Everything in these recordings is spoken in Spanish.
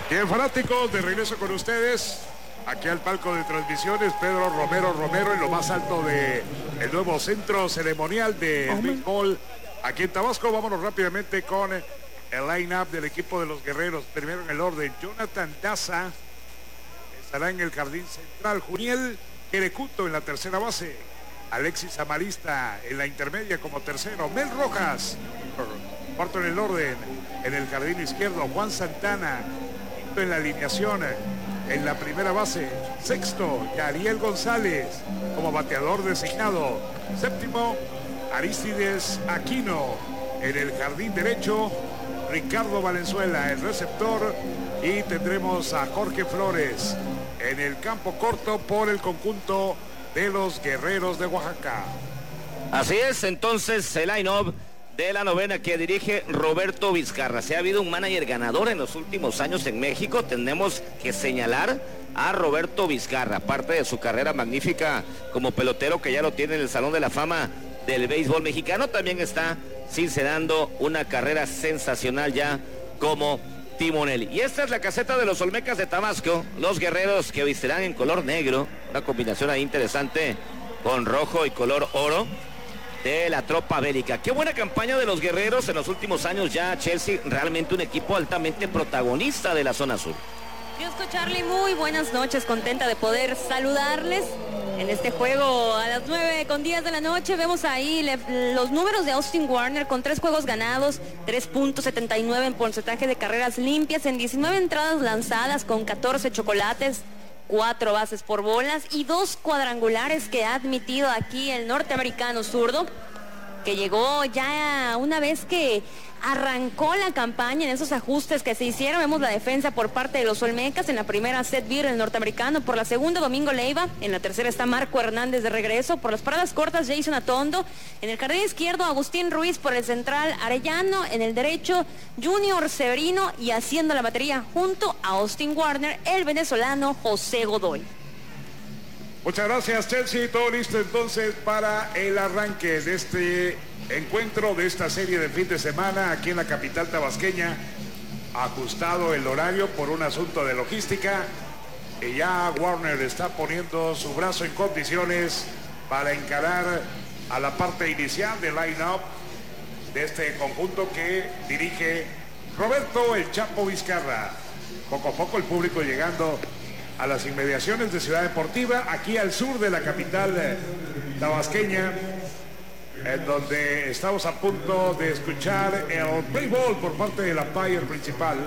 Bien, fanáticos, de regreso con ustedes, aquí al palco de transmisiones, Pedro Romero, en lo más alto de el nuevo centro ceremonial de béisbol aquí en Tabasco. Vámonos rápidamente con el line-up del equipo de los Guerreros. Primero en el orden, Jonathan Daza estará en el jardín central, Juniel Querecuto en la tercera base, Alexis Amarista en la intermedia como tercero, Mel Rojas cuarto en el orden, en el jardín izquierdo, Juan Santana en la alineación, en la primera base, sexto, Yariel González como bateador designado, séptimo, Aristides Aquino, en el jardín derecho, Ricardo Valenzuela, el receptor, y tendremos a Jorge Flores en el campo corto por el conjunto de los Guerreros de Oaxaca. Así es, entonces el line-up de la novena que dirige Roberto Vizcarra. Si ha habido un manager ganador en los últimos años en México, tenemos que señalar a Roberto Vizcarra, aparte de su carrera magnífica como pelotero que ya lo tiene en el Salón de la Fama del béisbol mexicano, también está sincerando una carrera sensacional ya como timonel. Y esta es la caseta de los Olmecas de Tabasco, los Guerreros que vestirán en color negro, una combinación ahí interesante con rojo y color oro de la tropa bélica. Qué buena campaña de los Guerreros en los últimos años ya, Chelsea, realmente un equipo altamente protagonista de la zona sur. Diosco Charlie, muy buenas noches, contenta de poder saludarles en este juego a las 9:10 de la noche. Vemos ahí los números de Austin Warner con 3 juegos ganados, 3.79 en porcentaje de carreras limpias, en 19 entradas lanzadas con 14 chocolates, 4 bases por bolas y 2 cuadrangulares que ha admitido aquí el norteamericano zurdo, que llegó ya una vez que arrancó la campaña en esos ajustes que se hicieron. Vemos la defensa por parte de los Olmecas. En la primera, Seth Beer, el norteamericano. Por la segunda, Domingo Leiva. En la tercera está Marco Hernández de regreso. Por las paradas cortas, Jason Atondo. En el jardín izquierdo, Agustín Ruiz. Por el central, Arellano. En el derecho, Junior Severino. Y haciendo la batería junto a Austin Warner, el venezolano José Godoy. Muchas gracias, Chelsea. Todo listo entonces para el arranque de este encuentro, de esta serie de fin de semana aquí en la capital tabasqueña. Ajustado el horario por un asunto de logística, y ya Warner está poniendo su brazo en condiciones para encarar a la parte inicial del line-up de este conjunto que dirige Roberto El Chapo Vizcarra. Poco a poco el público llegando a las inmediaciones de Ciudad Deportiva, aquí al sur de la capital tabasqueña, en donde estamos a punto de escuchar el play ball por parte del umpire principal,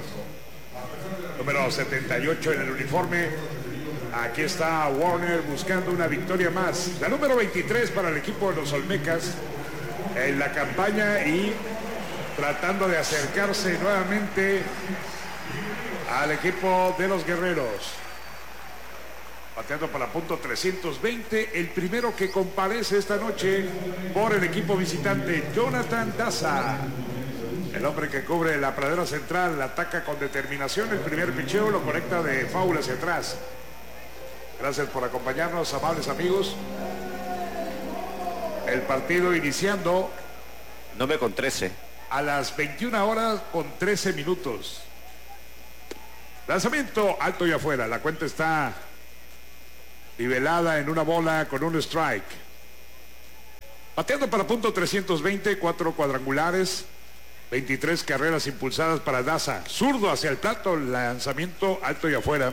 número 78 en el uniforme. Aquí está Warner buscando una victoria más, la número 23 para el equipo de los Olmecas en la campaña, y tratando de acercarse nuevamente al equipo de los Guerreros. Bateando para punto 320, el primero que comparece esta noche por el equipo visitante, Jonathan Daza. El hombre que cubre la pradera central, ataca con determinación. El primer picheo lo conecta de foul hacia atrás. Gracias por acompañarnos, amables amigos. El partido iniciando 9:13 a las 21 horas con 13 minutos. Lanzamiento alto y afuera. La cuenta está nivelada en una bola con un strike. Bateando para punto 320, 4 cuadrangulares, 23 carreras impulsadas para Daza. Zurdo hacia el plato, lanzamiento alto y afuera.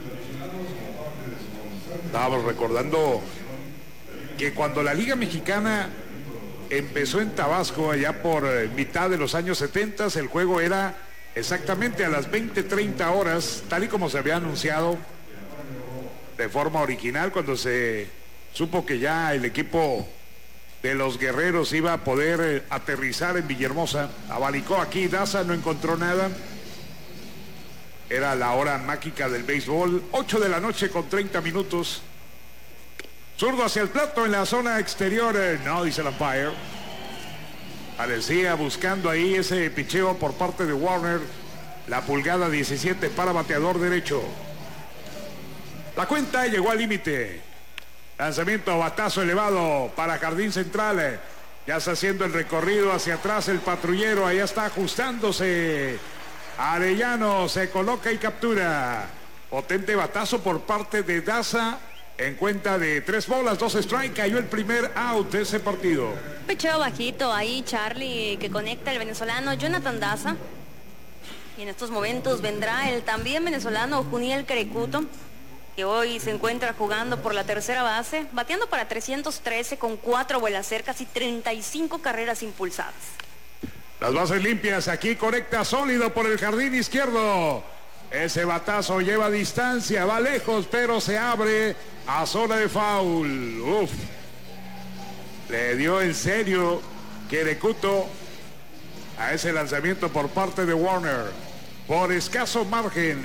Estábamos recordando que cuando la Liga Mexicana empezó en Tabasco, allá por mitad de los años 70, el juego era exactamente a las 20:30 horas, tal y como se había anunciado de forma original cuando se supo que ya el equipo de los Guerreros iba a poder aterrizar en Villahermosa. Abalicó aquí, Daza no encontró nada. Era la hora mágica del béisbol, 8 de la noche con 30 minutos. Zurdo hacia el plato en la zona exterior, no, dice el umpire. Parecía buscando ahí ese picheo por parte de Warner. La pulgada 17 para bateador derecho. La cuenta llegó al límite. Lanzamiento a batazo elevado para jardín central. Ya está haciendo el recorrido hacia atrás el patrullero. Allá está ajustándose Arellano se coloca y captura. Potente batazo por parte de Daza. En cuenta de 3 bolas, 2 strike, cayó el primer out de ese partido. Picheo bajito ahí, Charlie, que conecta el venezolano Jonathan Daza. Y en estos momentos vendrá el también venezolano Juniel Querecuto, que hoy se encuentra jugando por la tercera base, bateando para 313 con 4 vuelas cercas y 35 carreras impulsadas. Las bases limpias, aquí conecta sólido por el jardín izquierdo. Ese batazo lleva distancia, va lejos, pero se abre a zona de foul. Uf. Le dio en serio Querecuto a ese lanzamiento por parte de Warner. Por escaso margen,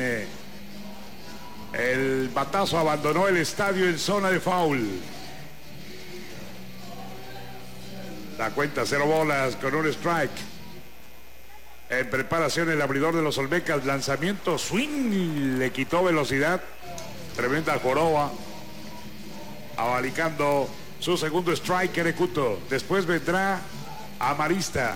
el batazo abandonó el estadio en zona de foul. La cuenta 0 bolas con un strike. En preparación el abridor de los Olmecas, lanzamiento, swing, le quitó velocidad. Tremenda joroba. Abalicando su segundo strike, Querecuto. Después vendrá Amarista.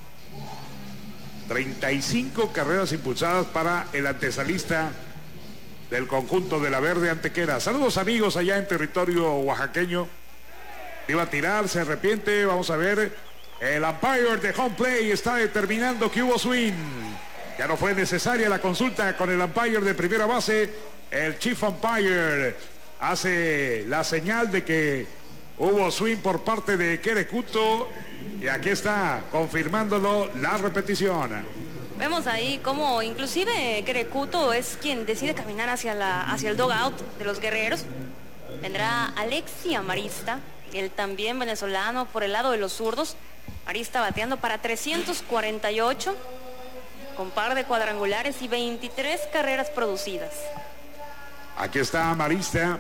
35 carreras impulsadas para el antesalista del conjunto de la Verde Antequera. Saludos amigos allá en territorio oaxaqueño. Iba a tirar, se arrepiente, vamos a ver. El umpire de home play está determinando que hubo swing. Ya no fue necesaria la consulta con el umpire de primera base. El chief umpire hace la señal de que hubo swing por parte de Querecuto. Y aquí está confirmándolo la repetición. Vemos ahí cómo inclusive Querecuto es quien decide caminar hacia el dugout de los guerreros. Vendrá Alexi Amarista, el también venezolano por el lado de los zurdos. Arista bateando para 348 con par de cuadrangulares y 23 carreras producidas. Aquí está Amarista,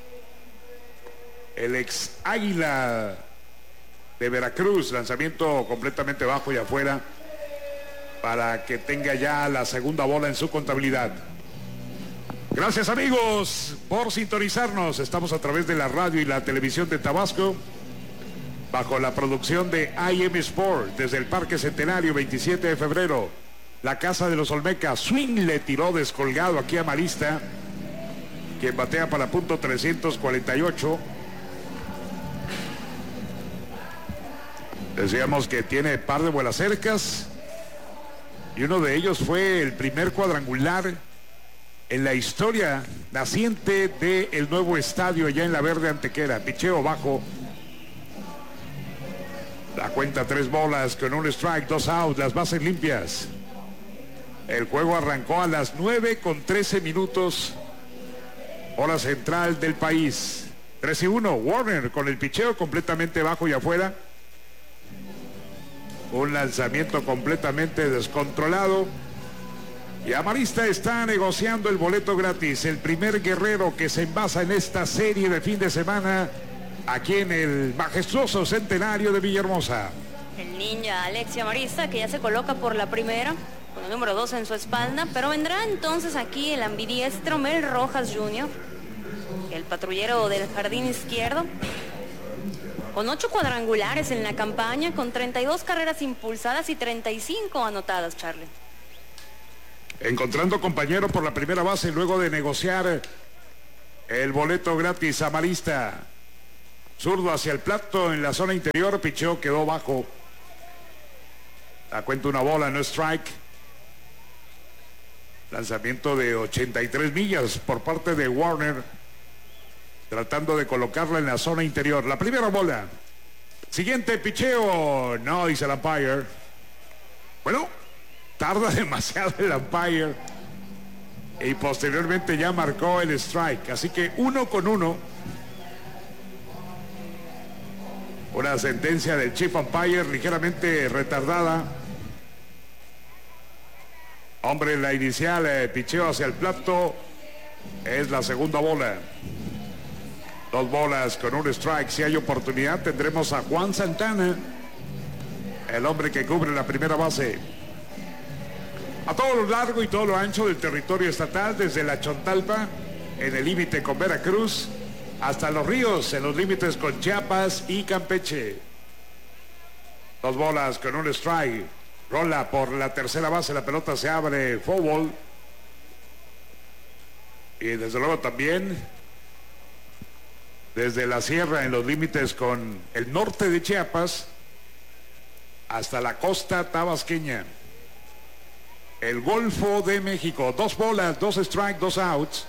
el ex Águila de Veracruz. Lanzamiento completamente bajo y afuera para que tenga ya la segunda bola en su contabilidad. Gracias amigos por sintonizarnos. Estamos a través de la radio y la televisión de Tabasco, bajo la producción de IM Sport, desde el Parque Centenario, 27 de febrero. La casa de los Olmecas, swing, le tiró descolgado aquí a Marista, quien batea para punto 348. Decíamos que tiene par de vuelas cercas, y uno de ellos fue el primer cuadrangular en la historia naciente del nuevo estadio allá en la Verde Antequera. Picheo bajo. La cuenta 3 bolas con un strike, 2 outs, las bases limpias. El juego arrancó a las 9:13, hora central del país. 3-1, Warner con el picheo completamente bajo y afuera. Un lanzamiento completamente descontrolado. Y Amarista está negociando el boleto gratis, el primer guerrero que se envasa en esta serie de fin de semana aquí en el majestuoso Centenario de Villahermosa. El ninja Alexi Amarista, que ya se coloca por la primera, con el número 2 en su espalda, pero vendrá entonces aquí el ambidiestro Mel Rojas Jr., el patrullero del jardín izquierdo, con 8 cuadrangulares en la campaña, con 32 carreras impulsadas y 35 anotadas, Charlie. Encontrando compañero por la primera base luego de negociar el boleto gratis. Amarista, zurdo hacia el plato en la zona interior, picheo, quedó bajo. La cuenta 1 bola, no strike. Lanzamiento de 83 millas por parte de Warner, tratando de colocarla en la zona interior. La primera bola. Siguiente picheo, no, dice el umpire. Bueno, tarda demasiado el umpire y posteriormente ya marcó el strike, así que 1-1. Una sentencia del chief umpire ligeramente retardada. Hombre, la inicial, picheo hacia el plato, es la segunda bola. 2 bolas con un strike. Si hay oportunidad tendremos a Juan Santana, el hombre que cubre la primera base. A todo lo largo y todo lo ancho del territorio estatal, desde la Chontalpa, en el límite con Veracruz, hasta Los Ríos, en los límites con Chiapas y Campeche. 2 bolas con un strike. Rola por la tercera base, la pelota se abre, fútbol. Y desde luego también desde la sierra en los límites con el norte de Chiapas hasta la costa tabasqueña. El Golfo de México, 2 bolas, 2 strikes, 2 outs.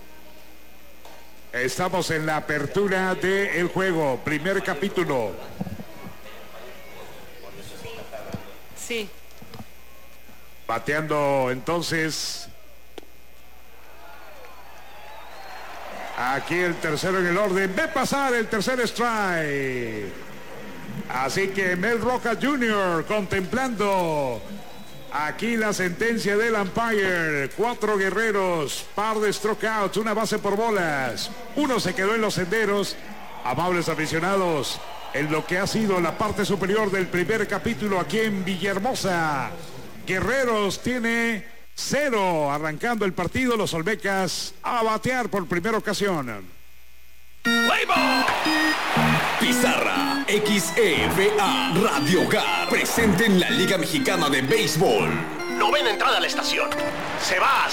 Estamos en la apertura del juego, primer capítulo. Sí. Bateando entonces. Aquí el tercero en el orden. Ve pasar el tercer strike. Así que Mel Roca Jr. contemplando aquí la sentencia del umpire. 4 guerreros, par de strikeouts, una base por bolas. Uno se quedó en los senderos. Amables aficionados, en lo que ha sido la parte superior del primer capítulo aquí en Villahermosa. Guerreros tiene 0, arrancando el partido, los Olmecas a batear por primera ocasión. Pizarra XEVA Radio Hogar presente en la Liga Mexicana de Béisbol. Novena entrada a la estación. Se va.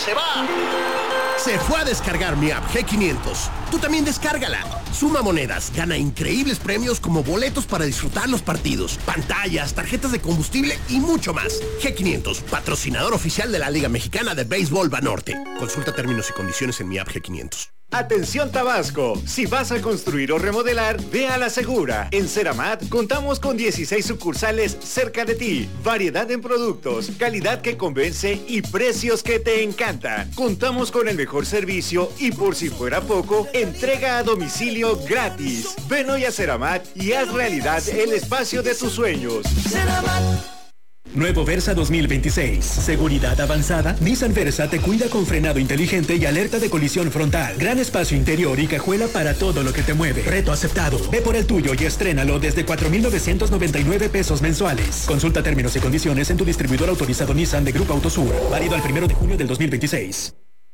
Se fue a descargar mi app G500. Tú también descárgala. Suma monedas, gana increíbles premios como boletos para disfrutar los partidos, pantallas, tarjetas de combustible y mucho más. G500, patrocinador oficial de la Liga Mexicana de Béisbol Banorte. Consulta términos y condiciones en mi app G500. Atención Tabasco, si vas a construir o remodelar, ve a la segura. En Ceramat contamos con 16 sucursales cerca de ti, variedad en productos, calidad que convence y precios que te encantan. Contamos con el mejor servicio y por si fuera poco, entrega a domicilio gratis. Ven hoy a Ceramat y haz realidad el espacio de tus sueños. Ceramat. Nuevo Versa 2026. Seguridad avanzada. Nissan Versa te cuida con frenado inteligente y alerta de colisión frontal. Gran espacio interior y cajuela para todo lo que te mueve. Reto aceptado. Ve por el tuyo y estrénalo desde 4,999 pesos mensuales. Consulta términos y condiciones en tu distribuidor autorizado Nissan de Grupo Autosur. Válido al 1 de junio del 2026.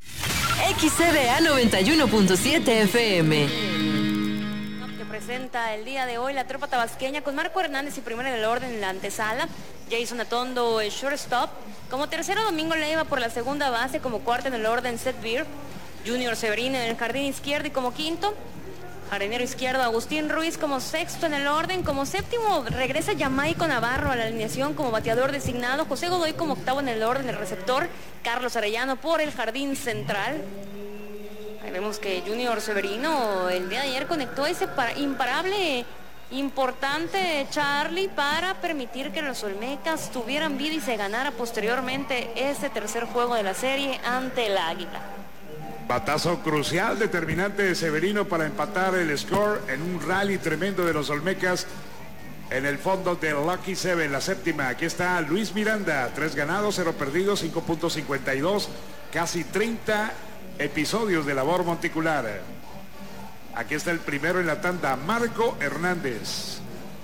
XCDA 91.7 FM. Presenta el día de hoy la tropa tabasqueña con Marco Hernández y primero en el orden en la antesala, Jason Atondo el shortstop, como tercero Domingo Leiva por la segunda base, como cuarto en el orden Seth Beer, Junior Severino en el jardín izquierdo y como quinto, jardinero izquierdo Agustín Ruiz como sexto en el orden, como séptimo regresa Jamaico Navarro a la alineación como bateador designado, José Godoy como octavo en el orden, el receptor, Carlos Arellano por el jardín central. Ahí vemos que Junior Severino el día de ayer conectó ese imparable importante Charlie para permitir que los Olmecas tuvieran vida y se ganara posteriormente ese tercer juego de la serie ante el Águila. Batazo crucial, determinante de Severino para empatar el score en un rally tremendo de los Olmecas en el fondo del Lucky Seven, la séptima. Aquí está Luis Miranda, 3 ganados, 0 perdidos, 5.52, casi 30 episodios de labor monticular. Aquí está el primero en la tanda, Marco Hernández,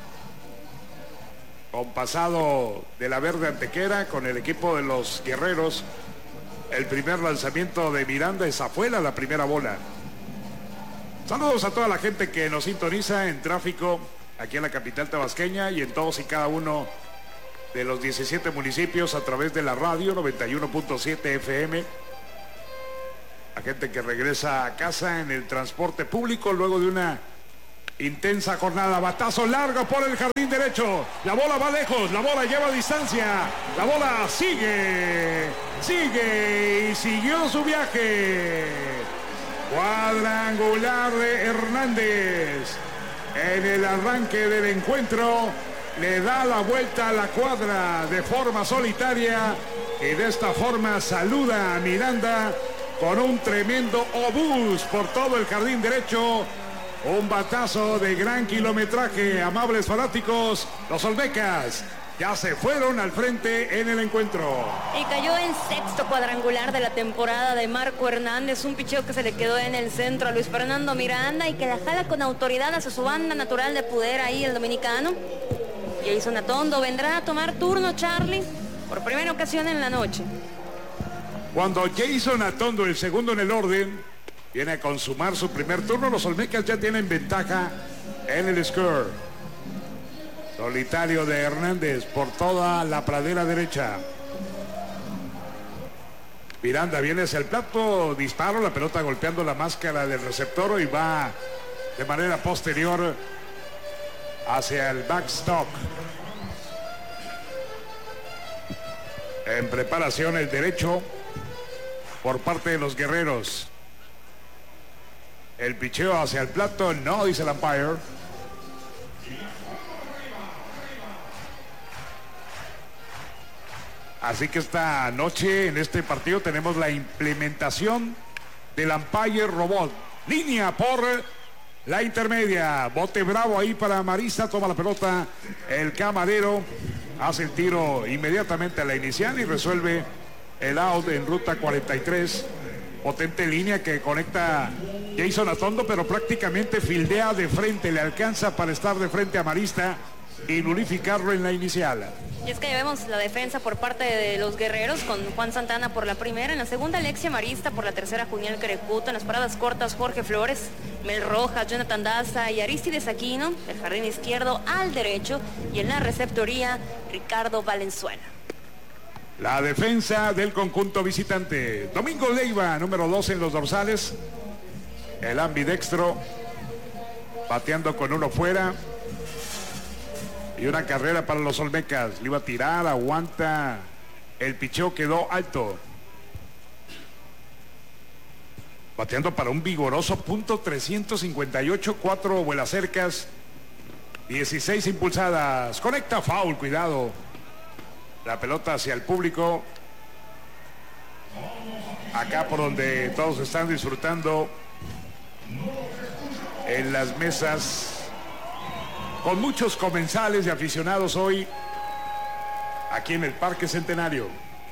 con pasado de la Verde Antequera con el equipo de los Guerreros. El primer lanzamiento de Miranda es afuera, la primera bola. Saludos a toda la gente que nos sintoniza en tráfico aquí en la capital tabasqueña y en todos y cada uno de los 17 municipios a través de la radio 91.7 FM. La gente que regresa a casa en el transporte público luego de una intensa jornada. Batazo largo por el jardín derecho. La bola va lejos, la bola lleva distancia. La bola sigue y siguió su viaje. Cuadrangular de Hernández. En el arranque del encuentro le da la vuelta a la cuadra de forma solitaria y de esta forma saluda a Miranda con un tremendo obús por todo el jardín derecho. Un batazo de gran kilometraje. Amables fanáticos, los Olmecas ya se fueron al frente en el encuentro. Y cayó en sexto cuadrangular de la temporada de Marco Hernández, un picheo que se le quedó en el centro a Luis Fernando Miranda y que la jala con autoridad hacia su banda natural de poder ahí el dominicano. Jason Atondo vendrá a tomar turno, Charlie, por primera ocasión en la noche. Cuando Jason Atondo, el segundo en el orden, viene a consumar su primer turno, los Olmecas ya tienen ventaja en el score. Solitario de Hernández por toda la pradera derecha. Miranda viene hacia el plato, disparo, la pelota golpeando la máscara del receptor y va de manera posterior hacia el backstop. En preparación el derecho por parte de los guerreros. El picheo hacia el plato, no, dice el umpire. Así que esta noche en este partido tenemos la implementación del umpire robot. Línea por la intermedia. Bote bravo ahí para Marista. Toma la pelota el camarero. Hace el tiro inmediatamente a la inicial y resuelve el out en ruta 43. Potente línea que conecta Jason Atondo, pero prácticamente fildea de frente. Le alcanza para estar de frente a Marista y nulificarlo en la inicial. Y es que ya vemos la defensa por parte de los guerreros con Juan Santana por la primera, en la segunda Alexia Marista, por la tercera Juniel Querecuto, en las paradas cortas Jorge Flores, Mel Rojas, Jonathan Daza y Aristides Aquino, el jardín izquierdo al derecho, y en la receptoría Ricardo Valenzuela. La defensa del conjunto visitante. Domingo Leiva, número 2 en los dorsales. El ambidextro bateando con uno fuera. Y una carrera para los Olmecas. Le iba a tirar, aguanta. El picheo quedó alto. Bateando para un vigoroso .358, 4 vuelas cercas, 16 impulsadas. Conecta foul, cuidado. La pelota hacia el público. Acá por donde todos están disfrutando en las mesas. Con muchos comensales y aficionados hoy aquí en el Parque Centenario.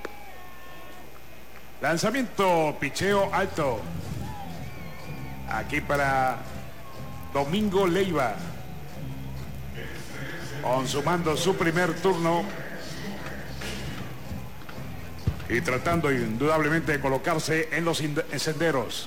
Lanzamiento, picheo alto. Aquí para Domingo Leiva. Consumando su primer turno. Y tratando indudablemente de colocarse en los senderos.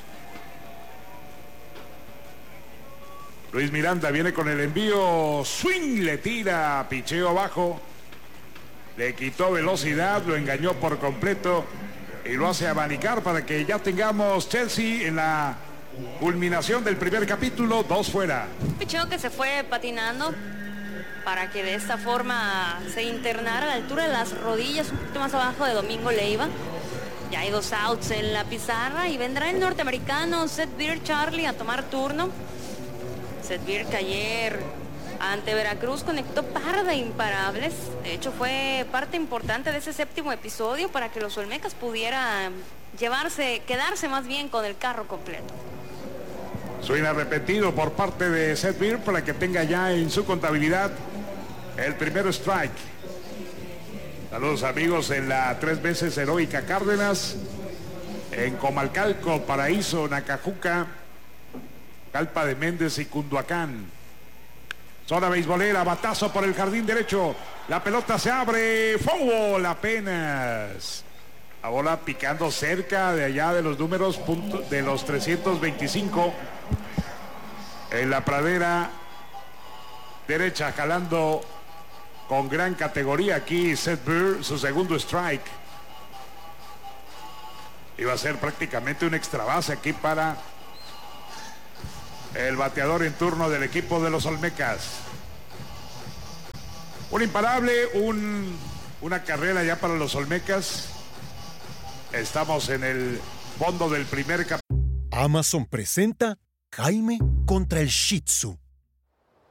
Luis Miranda viene con el envío, swing, le tira, picheo abajo, le quitó velocidad, lo engañó por completo y lo hace abanicar para que ya tengamos Chelsea en la culminación del primer capítulo, 2 fuera. Picheo que se fue patinando para que de esta forma se internara a la altura de las rodillas, un poquito más abajo de Domingo Leiva. Ya hay 2 outs en la pizarra y vendrá el norteamericano Seth Beer Charlie a tomar turno. Seth Beer que ayer ante Veracruz conectó par de imparables. De hecho fue parte importante de ese séptimo episodio para que los Olmecas pudieran quedarse más bien con el carro completo. Suena repetido por parte de Seth Beer para que tenga ya en su contabilidad el primer strike. Saludos amigos en la 3 veces heroica Cárdenas, en Comalcalco, Paraíso, Nacajuca, Calpa de Méndez y Cunduacán. Zona beisbolera, batazo por el jardín derecho. La pelota se abre. Foul apenas. La bola picando cerca de allá de los números de los 325. En la pradera derecha, jalando con gran categoría aquí Seth Beer, su segundo strike. Iba a ser prácticamente un extra base aquí para el bateador en turno del equipo de los Olmecas. Un imparable, una carrera ya para los Olmecas. Estamos en el fondo del primer capítulo. Amazon presenta Jaime contra el Shih Tzu.